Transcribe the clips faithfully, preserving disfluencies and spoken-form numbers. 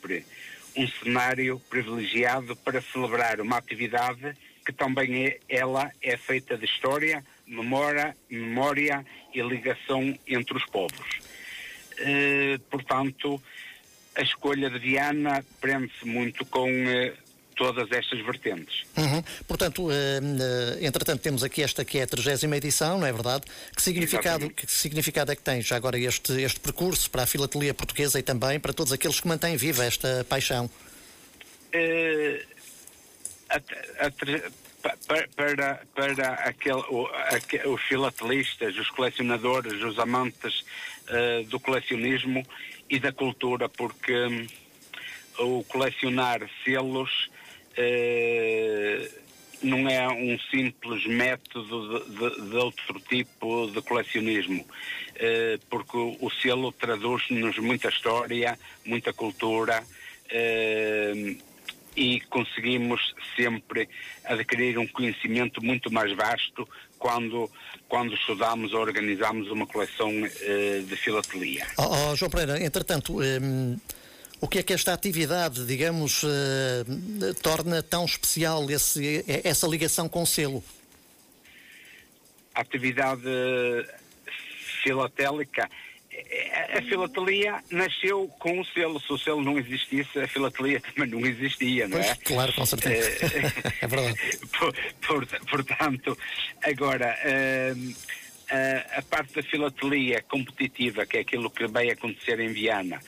sempre um cenário privilegiado para celebrar uma atividade que também é, ela é feita de história, memória, memória e ligação entre os povos. Uh, portanto, a escolha de Viana prende-se muito com uh, todas estas vertentes. Uhum. Portanto, uh, uh, entretanto, temos aqui esta que é a trigésima edição, não é verdade? Que significado, que significado é que tem já agora este, este percurso para a filatelia portuguesa e também para todos aqueles que mantêm viva esta paixão? Uh, a, a, para, para, para aquele, o, aquele, os filatelistas, os colecionadores, os amantes uh, do colecionismo e da cultura, porque um, o colecionar selos uh, não é um simples método de, de, de outro tipo de colecionismo, uh, porque o selo traduz-nos muita história, muita cultura, uh, e conseguimos sempre adquirir um conhecimento muito mais vasto quando, quando estudamos ou organizamos uma coleção uh, de filatelia. Oh, oh, João Pereira, entretanto, um, o que é que esta atividade, digamos, uh, torna tão especial esse, essa ligação com o selo? A atividade filatélica, a filatelia nasceu com o selo. Se o selo não existisse, a filatelia também não existia, não é? Pois, claro, com certeza. É verdade. Por, por, portanto, agora, uh, uh, a parte da filatelia competitiva, que é aquilo que vai acontecer em Viana,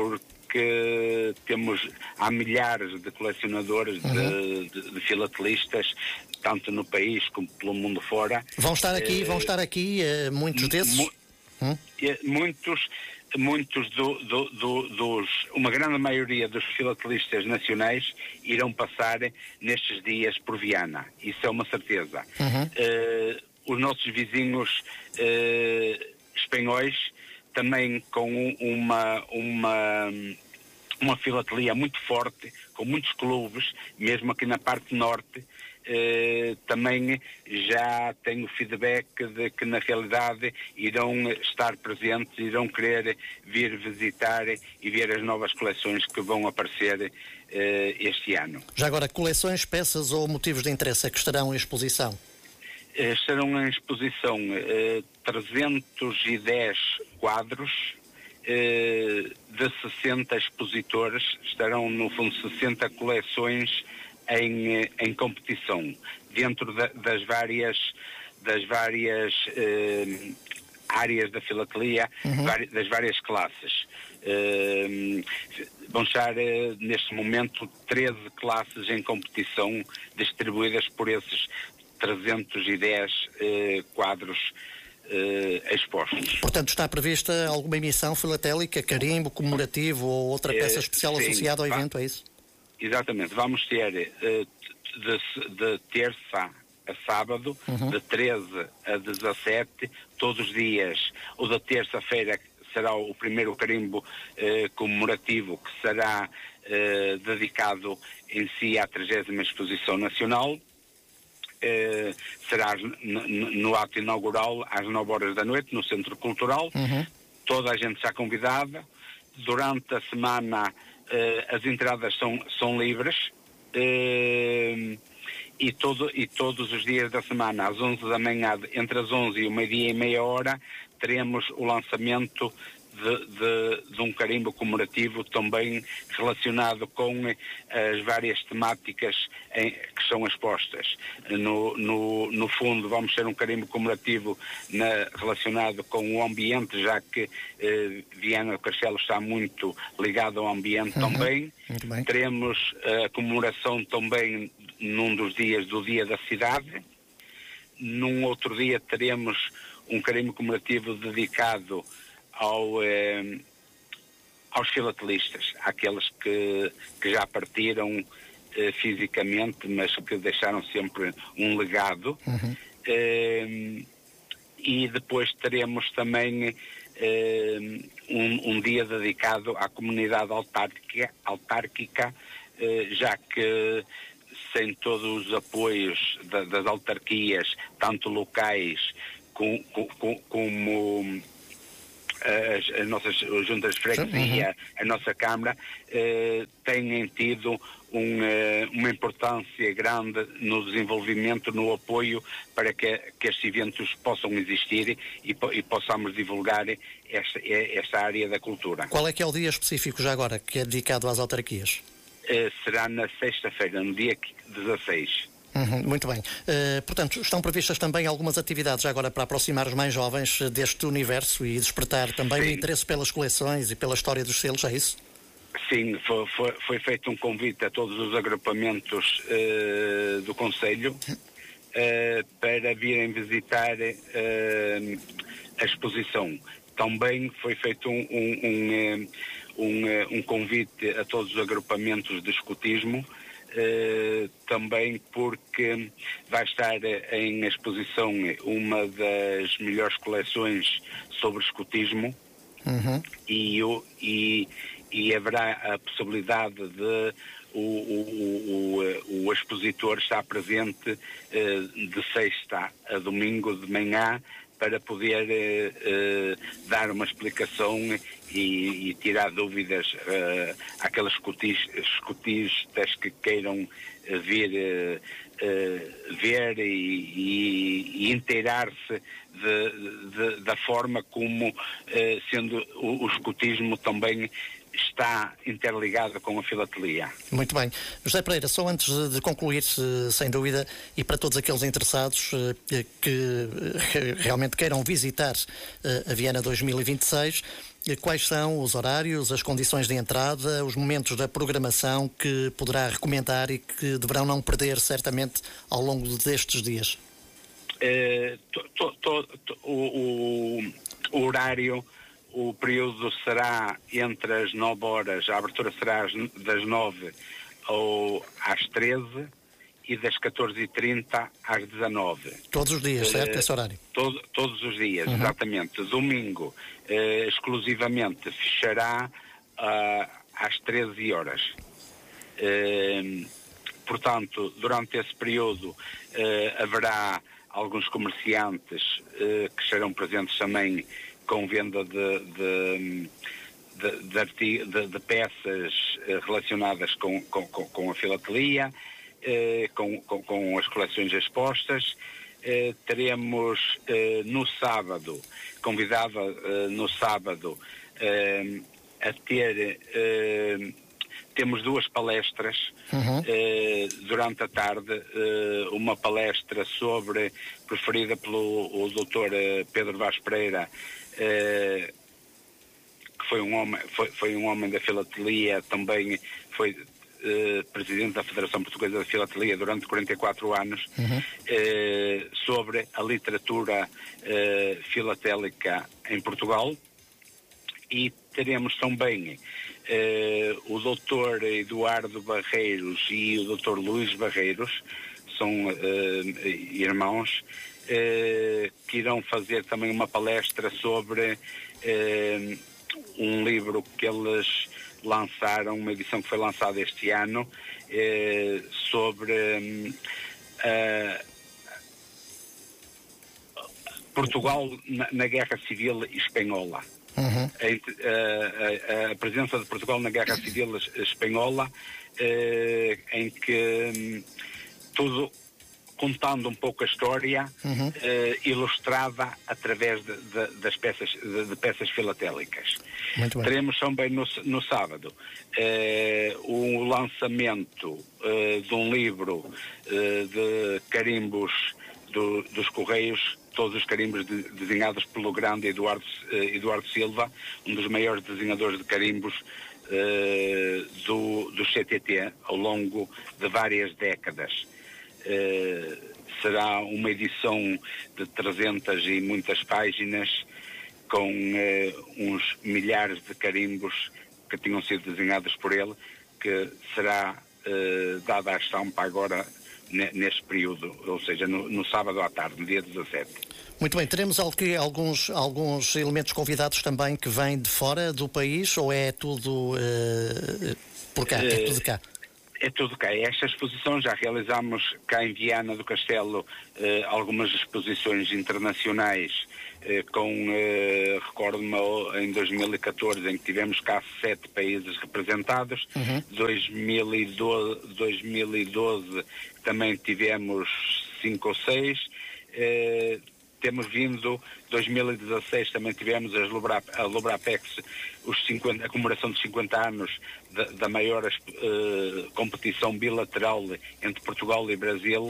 porque temos, há milhares de colecionadores, uhum. de, de, de filatelistas, tanto no país como pelo mundo fora. Vão estar aqui, uh, vão estar aqui uh, muitos desses? Mu- Hum? Muitos, muitos do, do, do, dos, uma grande maioria dos filatelistas nacionais irão passar nestes dias por Viana. Isso é uma certeza. Uhum. Uh, os nossos vizinhos uh, espanhóis também com uma, uma, uma filatelia muito forte, com muitos clubes, mesmo aqui na parte norte. Uh, também já tenho feedback de que na realidade irão estar presentes, irão querer vir visitar e ver as novas coleções que vão aparecer uh, este ano. Já agora, coleções, peças ou motivos de interesse é que estarão em exposição? Uh, estarão em exposição uh, trezentos e dez quadros uh, de sessenta expositores, estarão no fundo sessenta coleções Em, em competição dentro da, das várias das várias eh, áreas da filatelia, uhum. vari, das várias classes. Eh, vão estar eh, neste momento treze classes em competição distribuídas por esses trezentos e dez eh, quadros eh, expostos. Portanto, está prevista alguma emissão filatélica, carimbo, comemorativo ou outra peça especial eh, sim, associada ao evento, é isso? Exatamente, vamos ter uh, de, de terça a sábado, uhum. de treze a dezassete, todos os dias. O da terça-feira será o primeiro carimbo uh, comemorativo, que será uh, dedicado em si à trigésima Exposição Nacional. Uh, será no, no ato inaugural às nove horas da noite, no Centro Cultural. Uhum. Toda a gente está convidada. Durante a semana Uh, as entradas são, são livres uh, e, todo, e todos os dias da semana, às onze da manhã, entre as onze e o meio-dia e meia hora, teremos o lançamento de, de, de um carimbo comemorativo também relacionado com as várias temáticas em, que são expostas. No, no, no fundo, vamos ter um carimbo comemorativo na, relacionado com o ambiente, já que eh, Viana do Castelo está muito ligado ao ambiente, uhum. também. Teremos a comemoração também num dos dias do Dia da Cidade. Num outro dia teremos um carimbo comemorativo dedicado Ao, eh, aos filatelistas, àqueles que, que já partiram eh, fisicamente, mas que deixaram sempre um legado. Uhum. Eh, e depois teremos também eh, um, um dia dedicado à comunidade autárquica, autárquica eh, já que sem todos os apoios da, das autarquias, tanto locais com, com, com, como as, as nossas juntas de freguesia, uhum. a nossa Câmara, uh, têm tido um, uh, uma importância grande no desenvolvimento, no apoio para que, que estes eventos possam existir e, e possamos divulgar esta, esta área da cultura. Qual é que é o dia específico já agora que é dedicado às autarquias? Uh, será na sexta-feira, no dia dezasseis. Uhum, muito bem. Uh, portanto, estão previstas também algumas atividades agora para aproximar os mais jovens deste universo e despertar também Sim. o interesse pelas coleções e pela história dos selos, é isso? Sim, foi, foi, foi feito um convite a todos os agrupamentos uh, do Conselho uh, para virem visitar uh, a exposição. Também foi feito um, um, um, um, um convite a todos os agrupamentos de escotismo, Uh, também porque vai estar em exposição uma das melhores coleções sobre escotismo, uhum. e, e, e haverá a possibilidade de o, o, o, o expositor estar presente uh, de sexta a domingo de manhã para poder uh, uh, dar uma explicação e, e tirar dúvidas uh, àquelas escotistas que queiram uh, vir uh, uh, ver e, e, e inteirar-se de, de, da forma como, uh, sendo o, o escotismo também está interligado com a filatelia. Muito bem. José Pereira, só antes de concluir, sem dúvida, e para todos aqueles interessados que realmente queiram visitar a Viana dois mil e vinte e seis, quais são os horários, as condições de entrada, os momentos da programação que poderá recomendar e que deverão não perder certamente ao longo destes dias? Uh, to, to, to, to, o, o, o horário, o período será entre as nove horas, a abertura será das nove ou às treze e das catorze e trinta às dezanove. Todos os dias, uh, certo? Esse horário? Todo, todos os dias, uhum. exatamente. Domingo, uh, exclusivamente, fechará uh, às treze horas. Uh, portanto, durante esse período uh, haverá alguns comerciantes uh, que estarão presentes também com venda de, de, de, de, artig- de, de peças uh, relacionadas com, com, com a filatelia, uh, com, com, com as coleções expostas. Uh, teremos uh, no sábado, convidada uh, no sábado uh, a ter, uh, temos duas palestras uhum. uh, durante a tarde, uh, uma palestra sobre, preferida pelo o doutor uh, Pedro Vaz Pereira, Uh, que foi um homem, foi, foi um homem da filatelia, também foi uh, presidente da Federação Portuguesa da Filatelia durante quarenta e quatro anos, uhum. uh, sobre a literatura uh, filatélica em Portugal. E teremos também uh, o doutor Eduardo Barreiros e o doutor Luís Barreiros, são uh, irmãos, Uh, que irão fazer também uma palestra sobre uh, um livro que eles lançaram, uma edição que foi lançada este ano, uh, sobre um, uh, Portugal na, na Guerra Civil Espanhola. Uhum. A, a, a presença de Portugal na Guerra Civil Espanhola, uh, em que um, tudo... contando um pouco a história, uhum. uh, ilustrada através de, de, das peças, de, de peças filatélicas. Teremos também no, no sábado uh, o lançamento uh, de um livro uh, de carimbos do, dos Correios, todos os carimbos de, desenhados pelo grande Eduardo, uh, Eduardo Silva, um dos maiores desenhadores de carimbos uh, do, do C T T ao longo de várias décadas. Uh, será uma edição de trezentas e muitas páginas com uh, uns milhares de carimbos que tinham sido desenhados por ele, que será uh, dada à estampa agora ne- neste período, ou seja, no, no sábado à tarde, no dia dezassete. Muito bem, teremos aqui alguns, alguns elementos convidados também que vêm de fora do país, ou é tudo uh, por cá, uh, é tudo de cá? É tudo cá. Esta exposição já realizámos cá em Viana do Castelo eh, algumas exposições internacionais eh, com, eh, recordo-me, em dois mil e catorze, em que tivemos cá sete países representados. Uhum. dois mil e doze, dois mil e doze também tivemos cinco ou seis. Eh, temos vindo, dois mil e dezasseis também tivemos as Lubra, a Lubrapex, os cinquenta, a comemoração dos cinquenta anos da, da maior uh, competição bilateral entre Portugal e Brasil,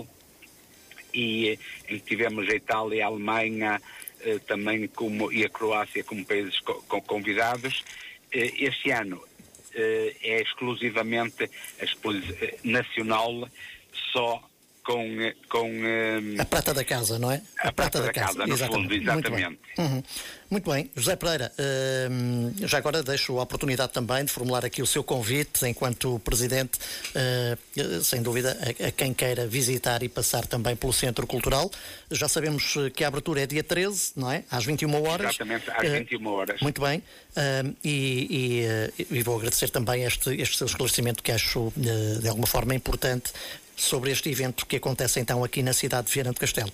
e em que tivemos a Itália, a Alemanha uh, também como, e a Croácia como países co, com convidados. Uh, este ano uh, é exclusivamente a exposição nacional, só com, com um, a prata da casa, não é? A, a prata, prata da, da casa, casa no exatamente. Fundo, exatamente. Muito bem. Uhum. Muito bem. José Pereira, uh, já agora deixo a oportunidade também de formular aqui o seu convite enquanto Presidente, uh, sem dúvida, a, a quem queira visitar e passar também pelo Centro Cultural. Já sabemos que a abertura é dia treze, não é? Às vinte e uma horas. Exatamente, às uh, vinte e uma horas. Muito bem. Uh, e, e, uh, e vou agradecer também este, este seu esclarecimento, que acho uh, de alguma forma importante, sobre este evento que acontece então aqui na cidade de Viana do Castelo.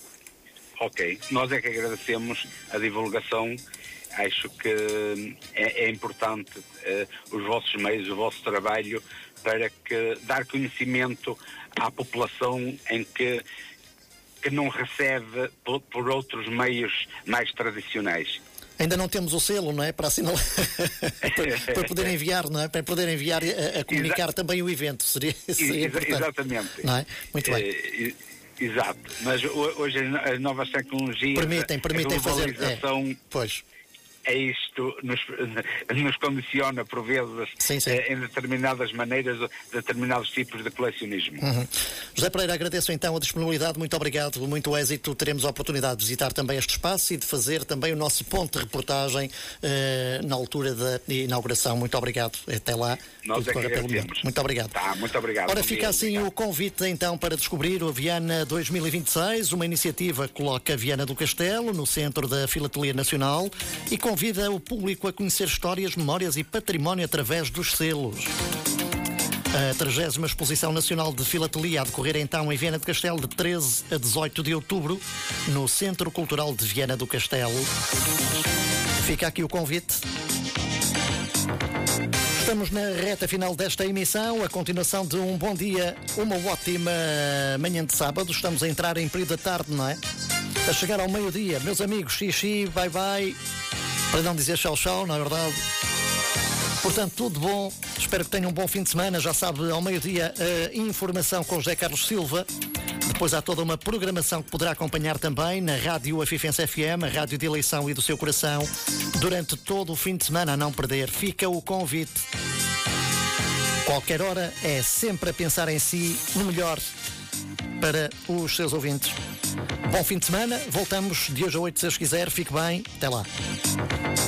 Ok, nós é que agradecemos a divulgação. Acho que é, é importante uh, os vossos meios, o vosso trabalho, para que dar conhecimento à população em que, que não recebe por, por outros meios mais tradicionais. Ainda não temos o selo, não é? Para assinalar, para, para poder enviar, não é? Para poder enviar a, a comunicar Exa- também o evento, seria, seria Exa- importante. Exatamente. Não é? Muito bem. É, exato. Mas hoje as novas tecnologias, permitem, permitem a globalização, fazer. É, pois. É isto, nos, nos condiciona por vezes sim, sim. Eh, em determinadas maneiras, determinados tipos de colecionismo. Uhum. José Pereira, agradeço então a disponibilidade, muito obrigado, muito êxito. Teremos a oportunidade de visitar também este espaço e de fazer também o nosso ponto de reportagem eh, na altura da inauguração. Muito obrigado. Até lá. Nós é que agradecemos. Muito obrigado. Tá, muito obrigado. Ora, fica dia, assim obrigado. O convite então para descobrir o Viana dois mil e vinte e seis, uma iniciativa que coloca Viana do Castelo no centro da Filatelia Nacional e convida o público a conhecer histórias, memórias e património através dos selos. A trigésima Exposição Nacional de Filatelia a decorrer então em Viana do Castelo de treze a dezoito de outubro no Centro Cultural de Viana do Castelo. Fica aqui o convite. Estamos na reta final desta emissão, a continuação de um bom dia, uma ótima manhã de sábado. Estamos a entrar em período da tarde, não é? A chegar ao meio-dia, meus amigos, xixi, bye bye, para não dizer tchau tchau, não é verdade? Portanto, tudo bom, espero que tenham um bom fim de semana. Já sabe, ao meio-dia, a informação com José Carlos Silva. Depois há toda uma programação que poderá acompanhar também na Rádio Afifense F M, a rádio de eleição e do seu coração, durante todo o fim de semana, a não perder. Fica o convite. Qualquer hora é sempre a pensar em si, no melhor para os seus ouvintes. Bom fim de semana, voltamos de hoje a oito, se Deus quiser. Fique bem, até lá.